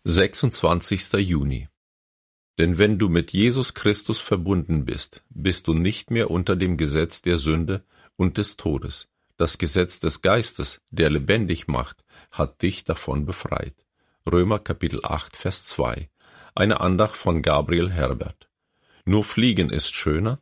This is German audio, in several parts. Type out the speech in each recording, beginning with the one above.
26. Juni. Denn wenn du mit Jesus Christus verbunden bist, bist du nicht mehr unter dem Gesetz der Sünde und des Todes. Das Gesetz des Geistes, der lebendig macht, hat dich davon befreit. Römer Kapitel 8, Vers 2. Eine Andacht von Gabriel Herbert. Nur Fliegen ist schöner?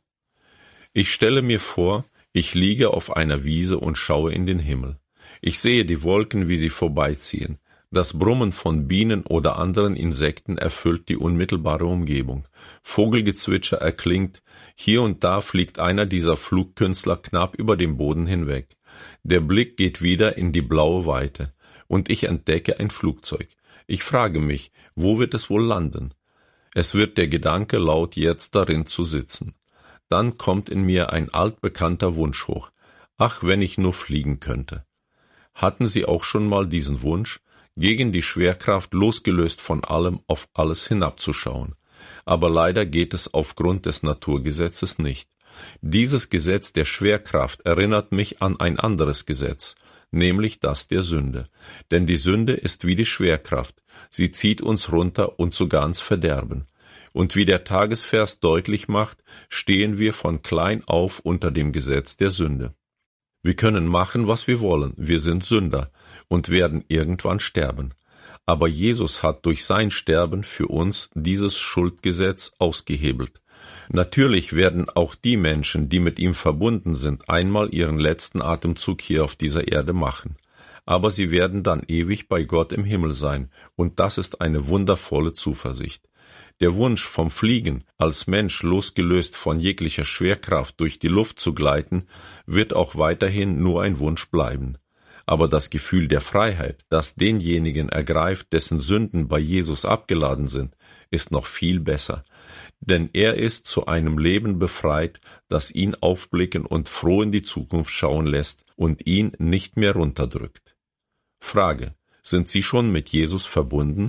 Ich stelle mir vor, ich liege auf einer Wiese und schaue in den Himmel. Ich sehe die Wolken, wie sie vorbeiziehen. Das Brummen von Bienen oder anderen Insekten erfüllt die unmittelbare Umgebung. Vogelgezwitscher erklingt, hier und da fliegt einer dieser Flugkünstler knapp über den Boden hinweg. Der Blick geht wieder in die blaue Weite, und ich entdecke ein Flugzeug. Ich frage mich, wo wird es wohl landen? Es wird der Gedanke laut, jetzt darin zu sitzen. Dann kommt in mir ein altbekannter Wunsch hoch. Ach, wenn ich nur fliegen könnte. Hatten Sie auch schon mal diesen Wunsch, gegen die Schwerkraft losgelöst von allem auf alles hinabzuschauen? Aber leider geht es aufgrund des Naturgesetzes nicht. Dieses Gesetz der Schwerkraft erinnert mich an ein anderes Gesetz, nämlich das der Sünde. Denn die Sünde ist wie die Schwerkraft, sie zieht uns runter und sogar ins Verderben. Und wie der Tagesvers deutlich macht, stehen wir von klein auf unter dem Gesetz der Sünde. Wir können machen, was wir wollen, wir sind Sünder und werden irgendwann sterben. Aber Jesus hat durch sein Sterben für uns dieses Schuldgesetz ausgehebelt. Natürlich werden auch die Menschen, die mit ihm verbunden sind, einmal ihren letzten Atemzug hier auf dieser Erde machen. Aber sie werden dann ewig bei Gott im Himmel sein, und das ist eine wundervolle Zuversicht. Der Wunsch vom Fliegen, als Mensch losgelöst von jeglicher Schwerkraft durch die Luft zu gleiten, wird auch weiterhin nur ein Wunsch bleiben. Aber das Gefühl der Freiheit, das denjenigen ergreift, dessen Sünden bei Jesus abgeladen sind, ist noch viel besser. Denn er ist zu einem Leben befreit, das ihn aufblicken und froh in die Zukunft schauen lässt und ihn nicht mehr runterdrückt. Frage: Sind Sie schon mit Jesus verbunden?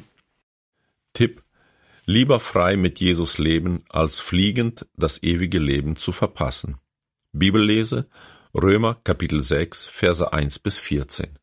Tipp: Lieber frei mit Jesus leben, als fliegend das ewige Leben zu verpassen. Bibellese: Römer Kapitel 6, Verse 1 bis 14.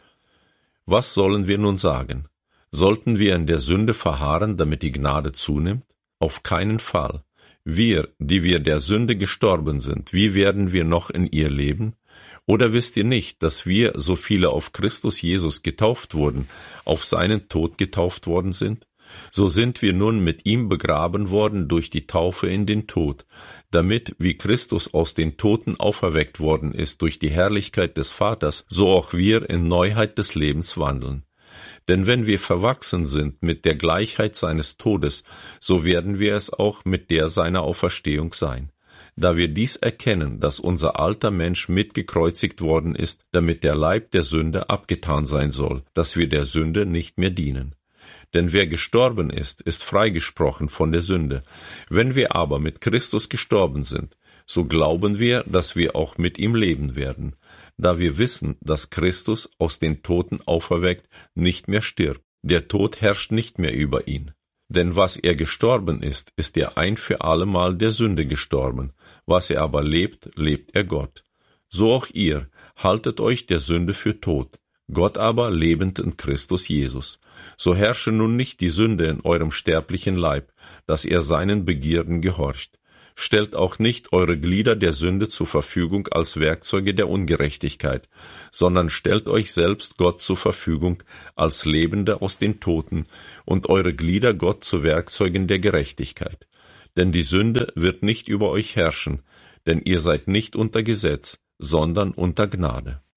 Was sollen wir nun sagen? Sollten wir in der Sünde verharren, damit die Gnade zunimmt? Auf keinen Fall. Wir, die wir der Sünde gestorben sind, wie werden wir noch in ihr leben? Oder wisst ihr nicht, dass wir, so viele auf Christus Jesus getauft wurden, auf seinen Tod getauft worden sind? So sind wir nun mit ihm begraben worden durch die Taufe in den Tod, damit, wie Christus aus den Toten auferweckt worden ist durch die Herrlichkeit des Vaters, so auch wir in Neuheit des Lebens wandeln. Denn wenn wir verwachsen sind mit der Gleichheit seines Todes, so werden wir es auch mit der seiner Auferstehung sein. Da wir dies erkennen, dass unser alter Mensch mitgekreuzigt worden ist, damit der Leib der Sünde abgetan sein soll, dass wir der Sünde nicht mehr dienen. Denn wer gestorben ist freigesprochen von der Sünde. Wenn wir aber mit Christus gestorben sind, so glauben wir, dass wir auch mit ihm leben werden, da wir wissen, dass Christus aus den Toten auferweckt nicht mehr stirbt. Der Tod herrscht nicht mehr über ihn. Denn was er gestorben ist er ein für allemal der Sünde gestorben. Was er aber lebt, lebt er Gott. So auch ihr, haltet euch der Sünde für tot, Gott aber lebend in Christus Jesus. So herrsche nun nicht die Sünde in eurem sterblichen Leib, dass ihr seinen Begierden gehorcht. Stellt auch nicht eure Glieder der Sünde zur Verfügung als Werkzeuge der Ungerechtigkeit, sondern stellt euch selbst Gott zur Verfügung als Lebende aus den Toten und eure Glieder Gott zu Werkzeugen der Gerechtigkeit. Denn die Sünde wird nicht über euch herrschen, denn ihr seid nicht unter Gesetz, sondern unter Gnade.